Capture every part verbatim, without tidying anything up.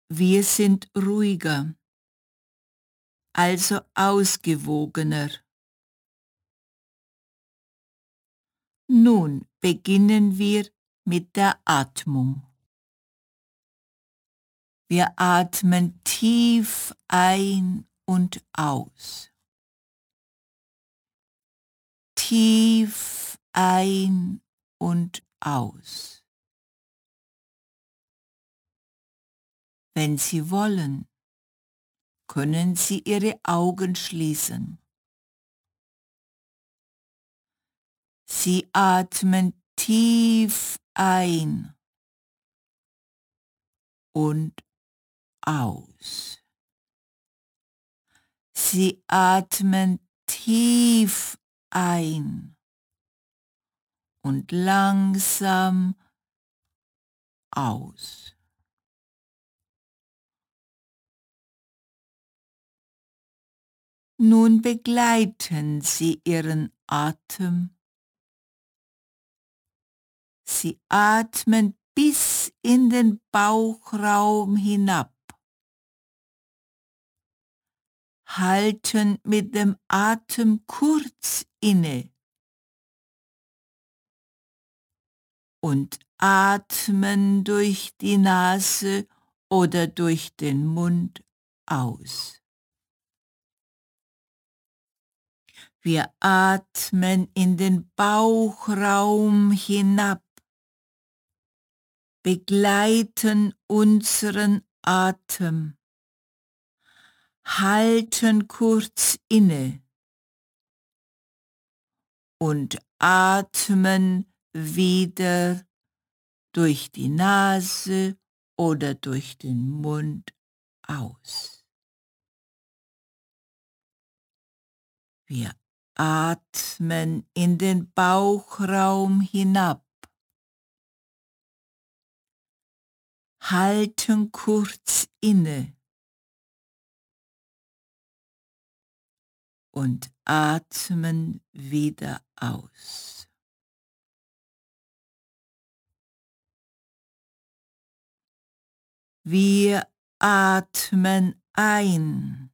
Wir sind ruhiger, also ausgewogener. Nun beginnen wir mit der Atmung. Wir atmen tief ein und aus. Tief ein und aus. Wenn Sie wollen, können Sie Ihre Augen schließen. Sie atmen tief ein und aus. Sie atmen tief ein und langsam aus. Nun begleiten Sie Ihren Atem. Sie atmen bis in den Bauchraum hinab. Halten mit dem Atem kurz inne und atmen durch die Nase oder durch den Mund aus. Wir atmen in den Bauchraum hinab, begleiten unseren Atem, halten kurz inne und atmen wieder durch die Nase oder durch den Mund aus. Wir atmen in den Bauchraum hinab, halten kurz inne und atmen wieder aus. Wir atmen ein,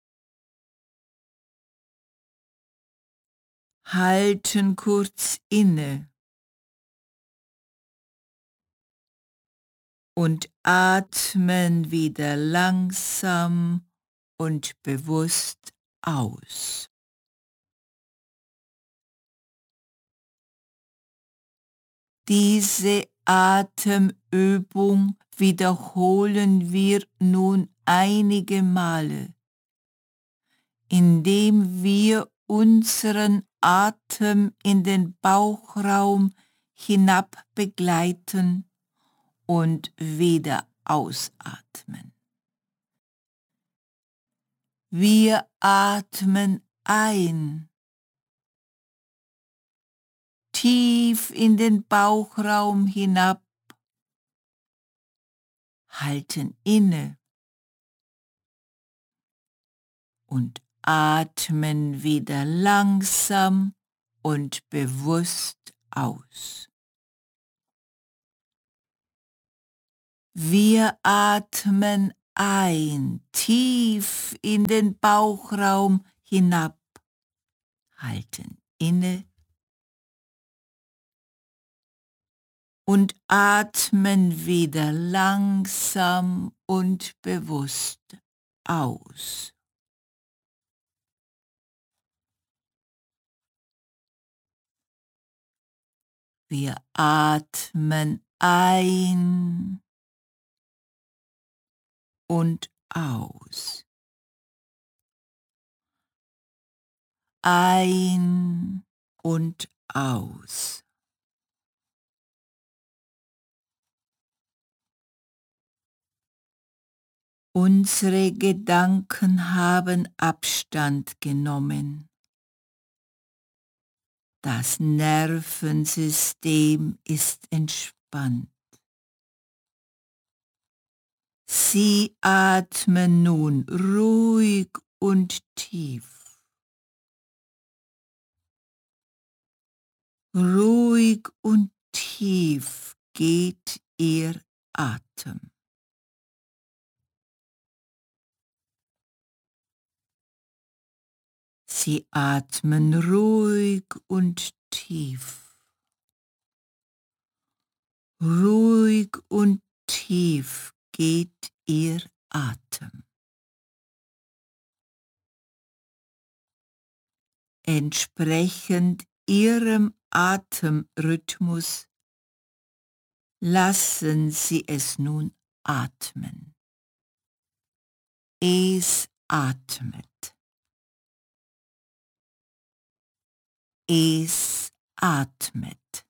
halten kurz inne und atmen wieder langsam und bewusst aus. Diese Atemübung wiederholen wir nun einige Male, indem wir unseren Atem in den Bauchraum hinab begleiten und wieder ausatmen. Wir atmen ein, tief in den Bauchraum hinab, halten inne und atmen wieder langsam und bewusst aus. Wir atmen ein, tief in den Bauchraum hinab, halten inne und atmen wieder langsam und bewusst aus. Wir atmen ein und aus. Ein und aus. Unsere Gedanken haben Abstand genommen. Das Nervensystem ist entspannt. Sie atmen nun ruhig und tief. Ruhig und tief geht Ihr Atem. Sie atmen ruhig und tief. Ruhig und tief geht Ihr Atem. Entsprechend Ihrem Atemrhythmus lassen Sie es nun atmen. Es atmet. Es atmet.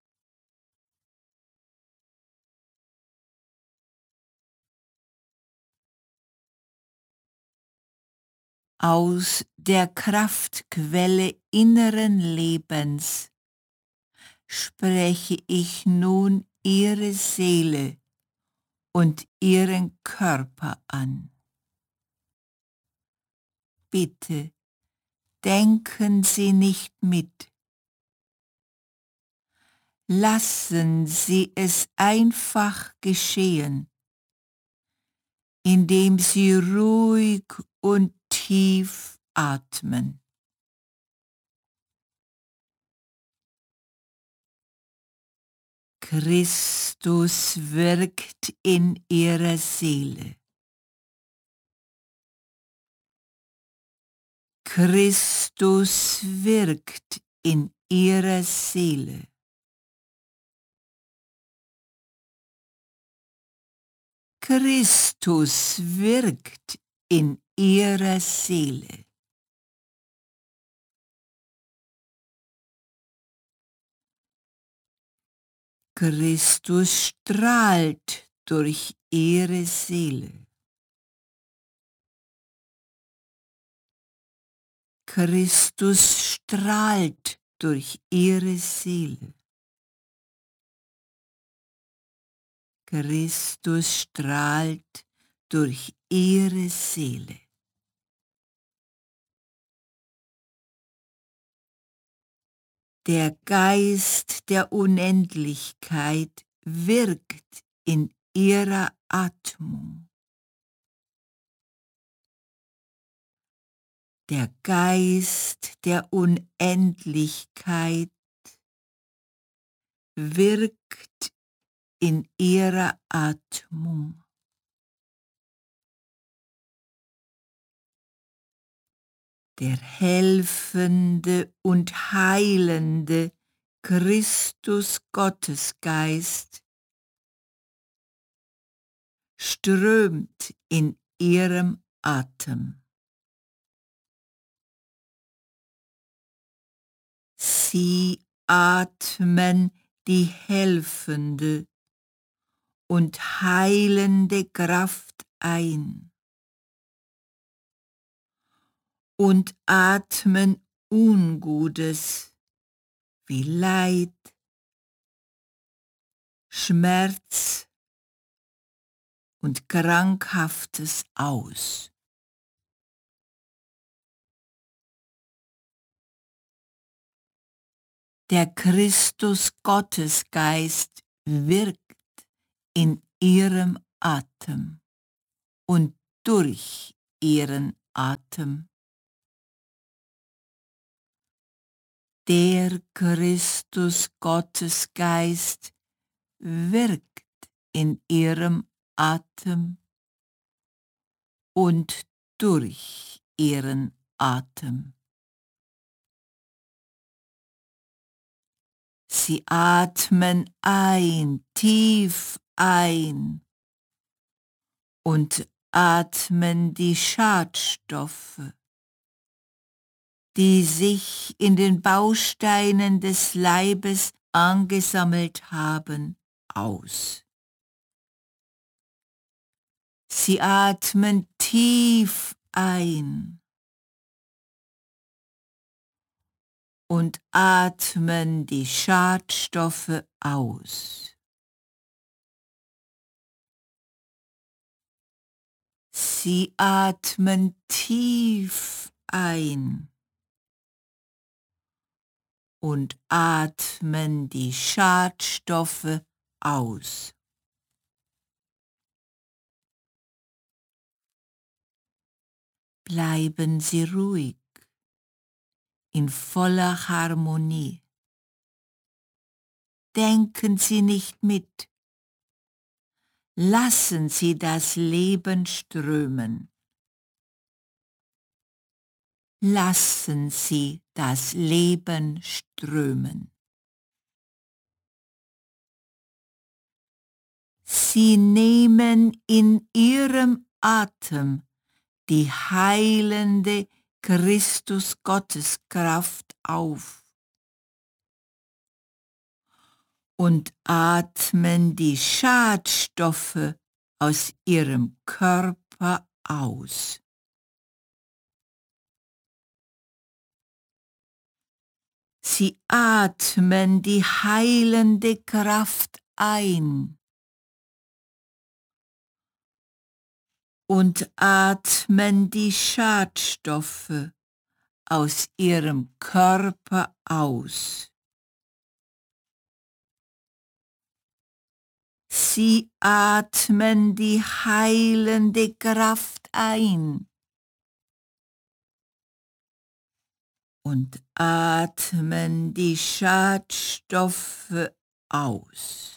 Aus der Kraftquelle inneren Lebens spreche ich nun Ihre Seele und Ihren Körper an. Bitte, denken Sie nicht mit. Lassen Sie es einfach geschehen, indem Sie ruhig und tief atmen. Christus wirkt in Ihrer Seele. Christus wirkt in Ihrer Seele. Christus wirkt in Ihrer Seele. Christus strahlt durch Ihre Seele. Christus strahlt durch Ihre Seele. Christus strahlt durch Ihre Seele. Der Geist der Unendlichkeit wirkt in Ihrer Atmung. Der Geist der Unendlichkeit wirkt in Ihrer Atmung. Der helfende und heilende Christus Gottesgeist strömt in Ihrem Atem. Sie atmen die helfende und heilende Kraft ein und atmen Ungutes wie Leid, Schmerz und Krankhaftes aus. Der Christus Gottesgeist wirkt in Ihrem Atem und durch Ihren Atem. Der Christus Gottesgeist wirkt in Ihrem Atem und durch Ihren Atem. Sie atmen ein, tief ein und atmen die Schadstoffe, die sich in den Bausteinen des Leibes angesammelt haben, aus. Sie atmen tief ein und atmen die Schadstoffe aus. Sie atmen tief ein und atmen die Schadstoffe aus. Bleiben Sie ruhig in voller Harmonie. Denken Sie nicht mit. Lassen Sie das Leben strömen. Lassen Sie das Leben strömen. Sie nehmen in Ihrem Atem die heilende Christus-Gotteskraft auf und atmen die Schadstoffe aus Ihrem Körper aus. Sie atmen die heilende Kraft ein und atmen die Schadstoffe aus Ihrem Körper aus. Sie atmen die heilende Kraft ein und atmen die Schadstoffe aus.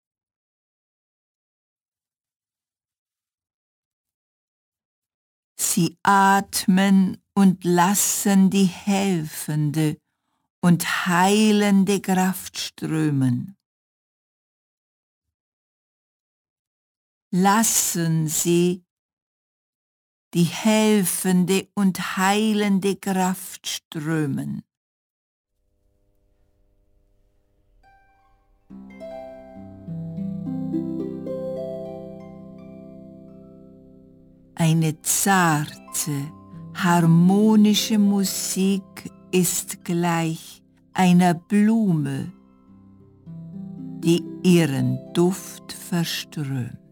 Sie atmen und lassen die helfende und heilende Kraft strömen. Lassen Sie die helfende und heilende Kraft strömen. Eine zarte, harmonische Musik ist gleich einer Blume, die ihren Duft verströmt.